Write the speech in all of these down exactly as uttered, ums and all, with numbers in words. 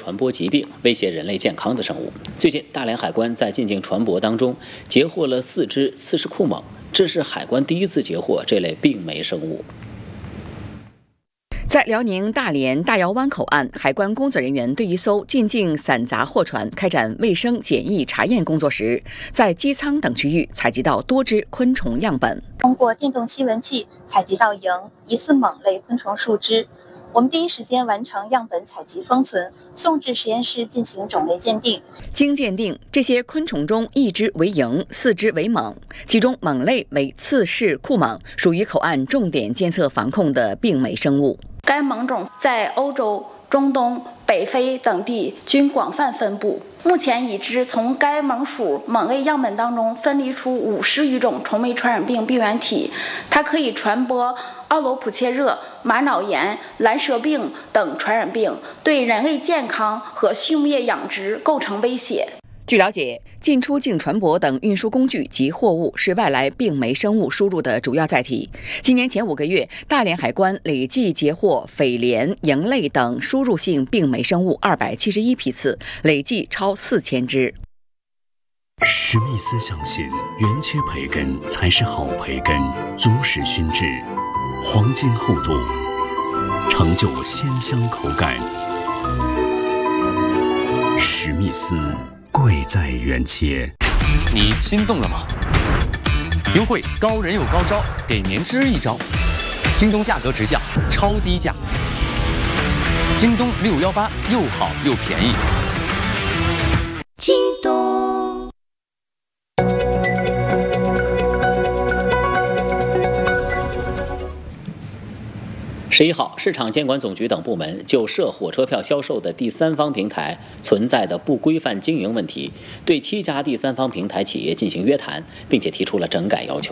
传播疾病、威胁人类健康的生物。最近，大连海关在进境船舶当中截获了四只刺氏库猛，这是海关第一次截获这类病媒生物。 在辽宁大连大窑湾口岸，海关工作人员对一艘进境散杂货船开展卫生检疫查验工作时，在机舱等区域采集到多只昆虫样本。 通过电动吸闻器采集到蝇疑似猛类昆虫数只，我们第一时间完成样本采集封存，送至实验室进行种类鉴定。 经鉴定，这些昆虫中一只为蝇，四只为猛，其中猛类为刺氏库猛，属于口岸重点监测防控的病媒生物。 该猛种在欧洲、中东、北非等地均广泛分布。目前已知从该猛属猛类样本当中分离出五十余种虫媒传染病病原体，它可以传播奥罗普切热、玛瑙炎、蓝舌病等传染病，对人类健康和畜牧业养殖构成威胁。 据了解，进出境船舶等运输工具及货物是外来病媒生物输入的主要载体。今年前五个月，大连海关累计截获匪廉、蝇类等输入性病媒生物二百七十一批次，累计超四千只。 史密斯相信，原切培根才是好培根，足使熏制，黄金厚度，成就鲜香口感。史密斯。贵在原切。 你心动了吗？优惠高人有高招，给您支一招。京东价格直降，超低价。京东六幺八又好又便宜。 京东。 十一号，市场监管总局等部门就涉火车票销售的第三方平台存在的不规范经营问题，对七家第三方平台企业进行约谈，并且提出了整改要求。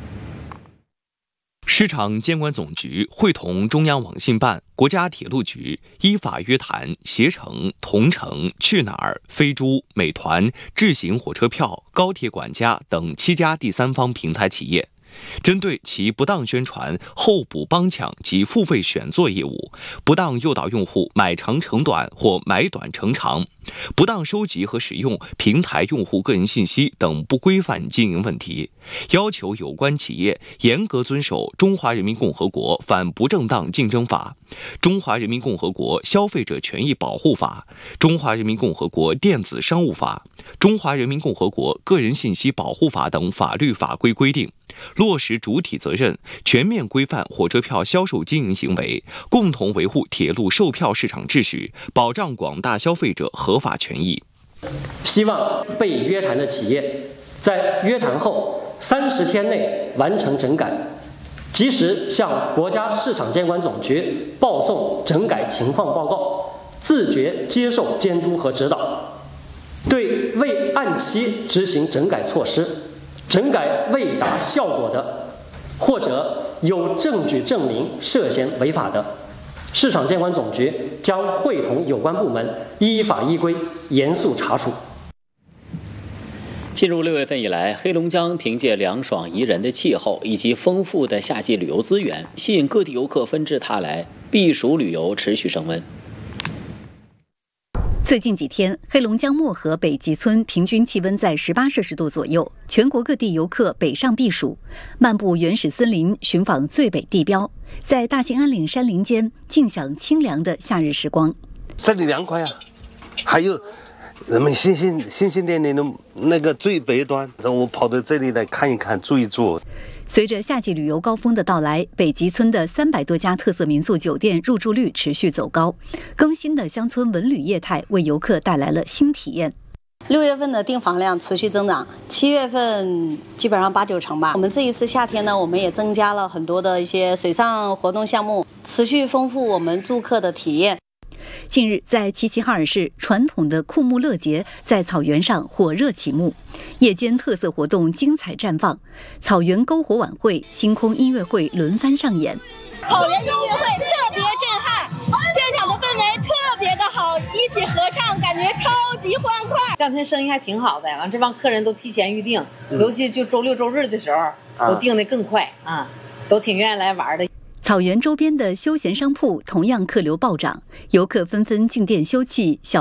市场监管总局会同中央网信办、国家铁路局依法约谈携程、同程、去哪儿、飞猪、美团、智行火车票、高铁管家等七家第三方平台企业。针对其不当宣传、候补帮抢及付费选座业务，不当诱导用户买长乘短或买短乘长，不当收集和使用平台用户个人信息等不规范经营问题，要求有关企业严格遵守《中华人民共和国反不正当竞争法》、《中华人民共和国消费者权益保护法》、《中华人民共和国电子商务法》、《中华人民共和国个人信息保护法》等法律法规规定，落实主体责任，全面规范火车票销售经营行为，共同维护铁路售票市场秩序，保障广大消费者合法权益。 希望被约谈的企业在约谈后三十天内完成整改，及时向国家市场监管总局报送整改情况报告，自觉接受监督和指导。对未按期执行整改措施，整改未达效果的，或者有证据证明涉嫌违法的，市场监管总局将会同有关部门依法依规严肃查处。 进入六月份以来，黑龙江凭借凉爽宜人的气候以及丰富的夏季旅游资源，吸引各地游客纷至沓来，避暑旅游持续升温。 最近几天，黑龙江漠河北极村平均气温在十八摄氏度左右，全国各地游客北上避暑，漫步原始森林，寻访最北地标，在大兴安岭山林间尽享清凉的夏日时光。 这里凉快啊，还有人们心心心心念念的那个最北端，让我跑到这里来看一看，住一住。 随着夏季旅游高峰的到来，北极村的三百多家特色民宿酒店入住率持续走高，更新的乡村文旅业态为游客带来了新体验。 六月份的订房量持续增长，七月份基本上八九成吧。我们这一次夏天呢，我们也增加了很多的一些水上活动项目，持续丰富我们住客的体验。 近日，在齐齐哈尔市，传统的库木乐节在草原上火热启幕，夜间特色活动精彩绽放，草原篝火晚会、星空音乐会轮番上演。 草原音乐会特别震撼，现场的氛围特别的好，一起合唱，感觉超级欢快。 这两天生意还挺好的，完这帮客人都提前预定，嗯、尤其就周六周日的时候，都订得更快啊，都挺愿意来玩的。 草原周边的休闲商铺同样客流暴涨，游客纷纷进店休憩。小